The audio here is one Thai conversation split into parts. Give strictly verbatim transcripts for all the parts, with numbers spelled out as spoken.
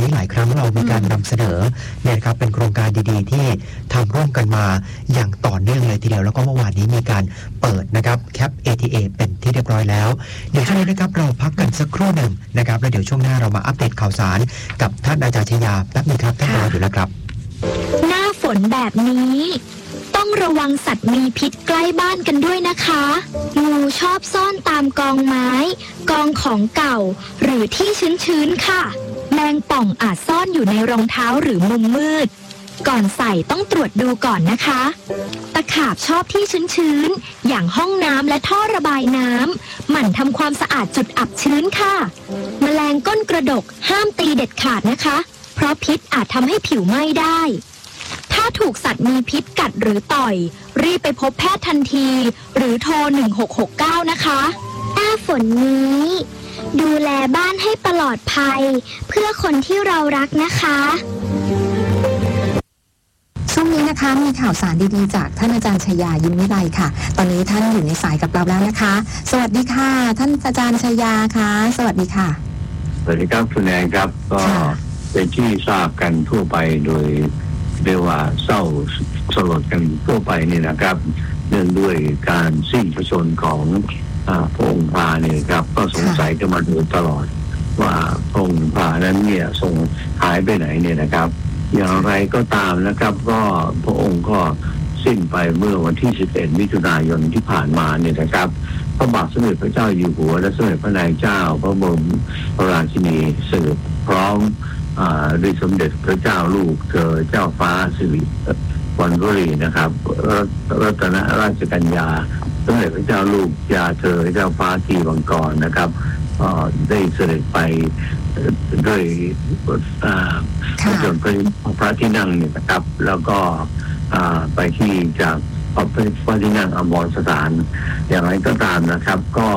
นี้หลายครั้งเรามีการนำเสนอเนี่ยครับเป็นโครงการดีๆที่ทำร่วมกันมาอย่างต่อเนื่องเลยทีเดียวแล้วก็เมื่อวานนี้มีการเปิดนะครับแคป เอ ที เอ เป็นที่เรียบร้อยแล้วเดี๋ยวช่วงนี้นะครับเราพักกันสักครู่หนึ่งนะครับแล้วเดี๋ยวช่วงหน้าเรามาอัปเดตข่าวสารกับท่านอาจารย์ชยาแป๊บนึงครับท่านรออยู่แล้วครับหน้าฝนแบบนี้ต้องระวังสัตว์มีพิษใกล้บ้านกันด้วยนะคะงูชอบซ่อนตามกองไม้กองของเก่าหรือที่ชื้นๆค่ะแมงป่องอาจซ่อนอยู่ในรองเท้าหรือมุมมืดก่อนใส่ต้องตรวจดูก่อนนะคะตะขาบชอบที่ชื้นๆอย่างห้องน้ำและท่อระบายน้ำหมั่นทำความสะอาดจุดอับชื้นค่ะแมลงก้นกระดกห้ามตีเด็ดขาดนะคะเพราะพิษอาจทำให้ผิวไหม้ได้ถ้าถูกสัตว์มีพิษกัดหรือต่อยรีบไปพบแพทย์ทันทีหรือโทรหนึ่งหกหกเก้านะคะหน้าฝนนี้ดูแลบ้านให้ปลอดภัยเพื่อคนที่เรารักนะคะช่วงนี้นะคะมีข่าวสารดีๆจากท่านอาจารย์ชยายิ้มวิไลค่ะตอนนี้ท่านอยู่ในสายกับเราแล้วนะคะสวัสดีค่ะท่านอาจารย์ชยาค่ะสวัสดีค่ะสวัสดีครับคุณแอนครับก็เป็นที่ทราบกันทั่วไปโดยเรียกว่าเศร้าสลดกันทั่วไปนี่นะครับเนื่องด้วยการสิ้นพระชนของพระองค์พาเนี่ยครับก็สงสัยกันมาโดยตลอดว่าพระองค์พานั้นเนี่ยทรงหายไปไหนเนี่ยนะครับอย่างไรก็ตามนะครับก็พระองค์ก็สิ้นไปเมื่อวันที่สิบเอ็ดมิถุนายนที่ผ่านมาเนี่ยนะครับพระบาทสมเด็จพระเจ้าอยู่หัวและสมเด็จพระนางเจ้าพระบรมราชินีเสด็จพร้อมด้วยสมเด็จพระเจ้าลูกเธอเจ้าฟ้าสิริวัณวรีนะครับรัตนราชกัญญาสมเด็จพระเจ้าลูกยาเธอเจ้าฟ้าทีวังกรนะครับได้เสด็จไปด้วยจนพระที่นั่งเนี่ยนะครับแล้วก็ไปที่จากพระที่นั่งอมรสถานอย่างไรก็ตามนะครับก็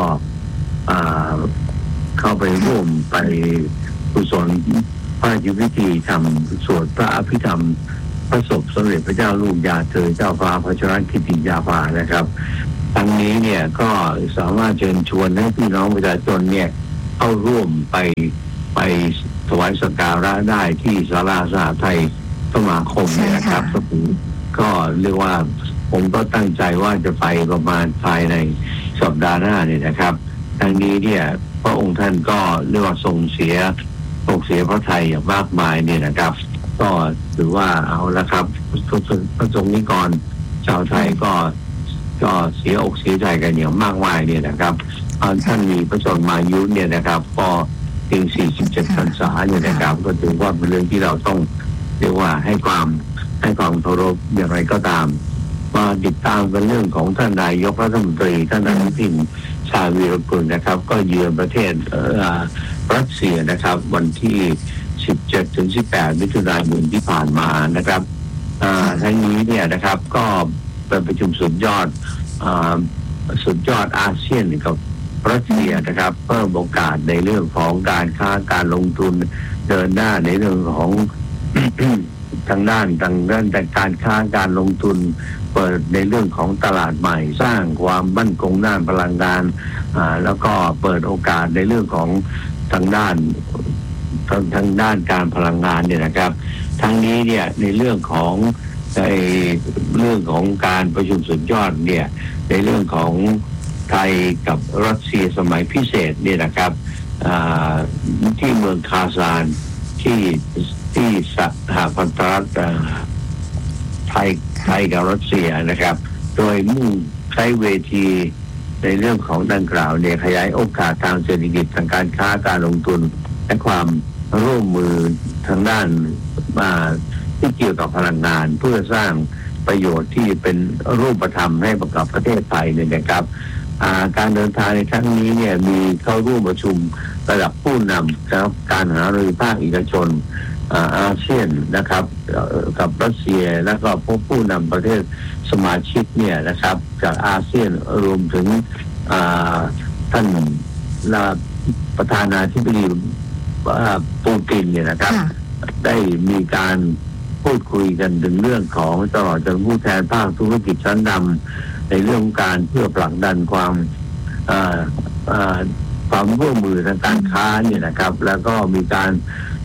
เข้าไปร่วมไปกุศลพระราชพิธีทำสวดพระอภิธรรมพระศพสมเด็จพระเจ้าลูกยาเธอเจ้าฟ้าพัชรกิติยาภานะครับทั้งนี้เนี่ยก็สามารถเชิญชวนให้พี่น้องประชาชนเนี่ยเข้าร่วมไปไปถวายสักการะได้ที่ศาลาสหไทยสมาคมเนี่ยนะครับก็เรียกว่าผมก็ตั้งใจว่าจะไปประมาณภายในสัปดาห์หน้าเนี่ยนะครับทั้งนี้เนี่ยพระองค์ท่านก็เรียกว่าทรงเสียทรงเสียพระทัยอย่างมากมายเนี่ยนะครับก็ถือว่าเอาละครับพระสงฆ์นิกรชาวไทยก็ก็เสียอกเสียใจกันอย่างมากมายเนี่ยนะครับท่านมีพระชนมายุเนี่ยนะครับก็เพียงสี่สิบเจ็ดพรรษาเนี่ยนะครับก็ถือว่าเป็นเรื่องที่เราต้องเรียกว่าให้ความให้ความเคารพอย่างไรก็ตามมาติดตามกันเรื่องของท่านนายกรัฐมนตรีท่านอนุทินชาญวีรกูลนะครับก็เยือนประเทศรัสเซียนะครับวันที่สิบเจ็ดถึงสิบแปดมิถุนายนที่ผ่านมานะครับทั้งนี้เนี่ยนะครับก็เป็นประชุมสุดยอดสุดยอดอาเซียนกับรัสเซียนะครับเพิ่มโอกาสในเรื่องของการค้าการลงทุนเดินหน้าในเรื่องของ ทางด้านทางด้านการค้าการลงทุนเปิดในเรื่องของตลาดใหม่สร้างความมั่นคงด้านพลังงานแล้วก็เปิดโอกาสในเรื่องของทางด้านทางทางด้านการพลังงานเนี่ยนะครับทั้งนี้เนี่ยในเรื่องของในเรื่องของการประชุมสุดยอดเนี่ยในเรื่องของไทยกับรัสเซียสมัยพิเศษเนี่ยนะครับที่เมืองคาซานที่ที่สหพันธรัฐไทยไทยกับรัสเซียนะครับโดยมุ่งใช้เวทีในเรื่องของดังกล่าวเนี่ยขยายโอกาสทางเศรษฐกิจทางการค้าการลงทุนและความร่วมมือทางด้านมาที่เกี่ยวกับพลังงานเพื่อสร้างประโยชน์ที่เป็นรูปธรรมให้กับประเทศไทยเนี่ยนะครับการเดินทางในครั้งนี้เนี่ยมีเข้าร่วมประชุมระดับผู้นำครับการหารือภาคเอกชนอาเซียนนะครับกับรัสเซียแล้วก็พวกผู้นำประเทศสมาชิกเนี่ยนะครับจากอาเซียนรวมถึงท่านประธานาธิบดีปูตินเนี่ยนะครับได้มีการพูดคุยกันถึงเรื่องของตลอดจนผู้แทนภาคธุรกิจชั้นนำในเรื่องการเพื่อผลักดันความความร่วมมือทางการค้าเนี่ยนะครับแล้วก็มีการ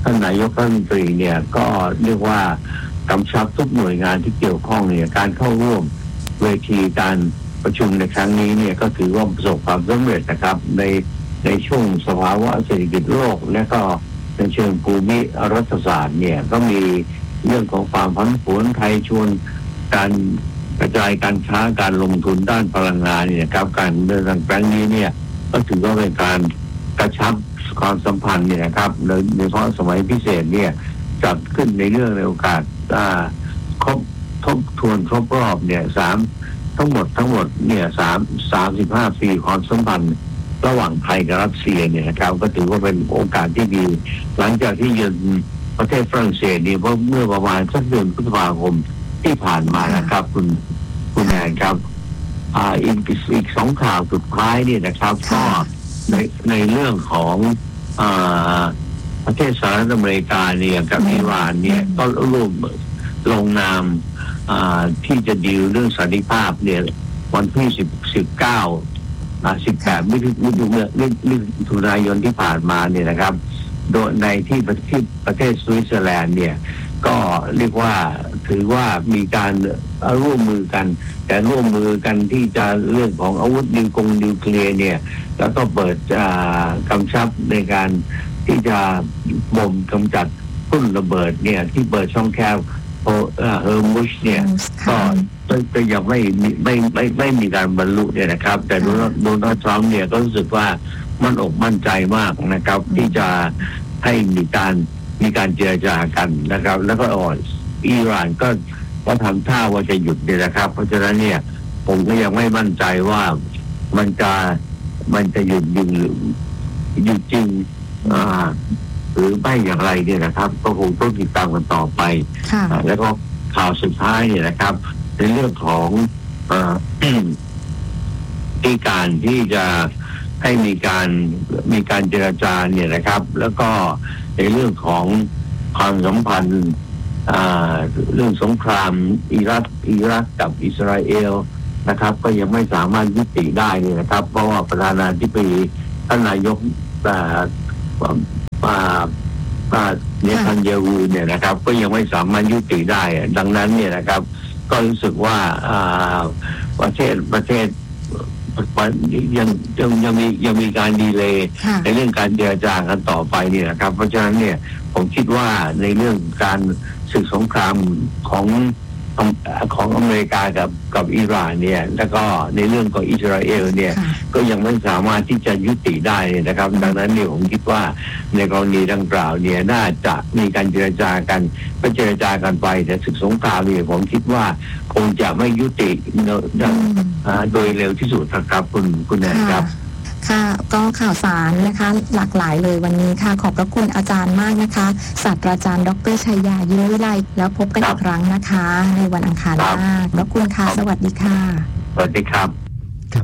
ท่านนายกรัฐมนตรีเนี่ยก็เรียกว่ากำชับทุกหน่วยงานที่เกี่ยวข้องเนี่ยการเข้าร่วมเวทีการประชุมในครั้งนี้เนี่ยก็ถือว่าประสบความสำเร็จนะครับในในช่วงสภาวะเศรษฐกิจโลกและก็ในเชิงภูมิรัฐศาสตร์เนี่ยก็มีเรื่องของความผันผวนไทยชวนการกระจายการค้าการลงทุนด้านพลังงานเนี่ยครับการเดินทางครั้งนี้เนี่ยก็ถือว่าเป็นการกระชับความสัมพันธ์เนี่ยนะครับโดยเฉพาะสมัยพิเศษเนี่ยจัดขึ้นในเรื่องในโอกาสครบทบทวนครบรอบเนี่ยสามทั้งหมดทั้งหมดเนี่ยสามสามสิบห้าปีความสัมพันธ์ระหว่างไทยกับรัสเซียเนี่ยนะครับก็ถือว่าเป็นโอกาสที่ดีหลังจากที่เยือนประเทศฝรั่งเศสเนี่ยเมื่อประมาณสักเดือนพฤษภาคมที่ผ่านมานะครับคุณคุณแอนครับอ่าอีกอีกสองข่าวสุดท้ายเนี่ยนะครับก็ในในเรื่องของอ่าประเทศสหรัฐอเมริกาเนี่ยกับอิหร่านเนี่ยก็ร่วมลงนามอ่าที่จะดีลเรื่องสันติภาพเนี่ยวันที่สิบสิบเก้าอ่าสิบแปดมิถุมิถุนายนที่ผ่านมาเนี่ยนะครับโดยในที่ประเทศประเทศสวิตเซอร์แลนด์เนี่ยก็เรียกว่าถือว่ามีการร่วมมือกันแต่ร่วมมือกันที่จะเรื่องของอาวุธนิวกงนิวเคลียร์เนี่ยแล้วก็เปิดกำชับในการที่จะบ่มกำจัดทุ่นระเบิดเนี่ยที่เปิดช่องแคบเฮอร์มุชเนี่ยก็ก็ยังไม่ไม่ไม่ไม่มีการบรรลุเนี่ยนะครับแต่โดนัลด์ทรัมป์เนี่ยก็รู้สึกว่ามั่นอกมั่นใจมากนะครับที่จะให้มีการมีการเจรจากันนะครับแล้วก็อ่อนอิหร่านก็ก็ทำท่าว่าจะหยุดเนี่ยนะครับเพราะฉะนั้นเนี่ยผมก็ยังไม่มั่นใจว่ามันจะมันจะหยุดยิงหรือหยุดจริงอ่าหรือไม่อย่างไรเนี่ยนะครับก็คงต้องติดตามกันต่อไปแล้วก็ข่าวสุดท้ายเนี่ยนะครับในเรื่องของที่การที่จะให้มีการมีการเจรจาเนี่ยนะครับแล้วก็ในเรื่องของความสัมพันธ์เรื่องสงครามอิรักอิรักกับอิสราเอลนะครับก็ยังไม่สามารถยุติได้เนี่ยนะครับเพราะว่าประธานาธิบดีท่านนายกเนทันยาฮูเนี่ยนะครับก็ยังไม่สามารถยุติได้ดังนั้นเนี่ยนะครับก็รู้สึกว่าประเทศประเทศยังยังยังมียังมีการดีเลย์ในเรื่องการเจรจากันต่อไปเนี่ยนะครับเพราะฉะนั้นเนี่ยผมคิดว่าในเรื่องการศึกสงครามของของอเมริกากับกับอิหร่านเนี่ยแล้วก็ในเรื่องของอิสราเอลเนี่ยก็ยังไม่สามารถที่จะยุติได้นะครับดังนั้นเนี่ยผมคิดว่าในกรณีดังกล่าวเนี่ยน่าจะมีการเจรจากันก็เจรจากันไปแต่ศึกสงครามเนี่ยผมคิดว่าคงจะไม่ยุติโดยเร็วที่สุดนะครับคุณคุณแอนครับค่ะก็ข่าวสารนะคะหลากหลายเลยวันนี้ค่ะขอบพระคุณอาจารย์มากนะคะศาสตราจารย์ดร.ชัยยายิ้มวิไลแล้วพบกันอีกครั้งนะคะในวันอังคารหน้าขอบพระคุณค่ะสวัสดีค่ะสวัสดีครับ